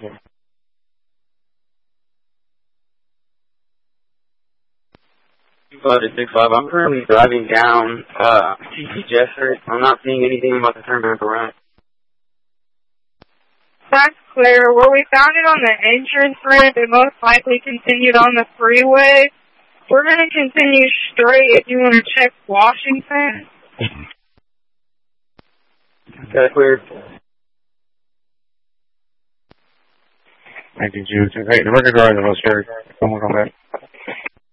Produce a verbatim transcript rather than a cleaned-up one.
Five to six five. I'm currently driving down uh T C Jeffers. I'm not seeing anything about the turn back around. That's clear. Where we found it on the entrance ramp, it most likely continued on the freeway. We're going to continue straight if you want to check Washington. Got it clear. Thank you, Jude. Hey, the record guard in the most area. Come on, come back.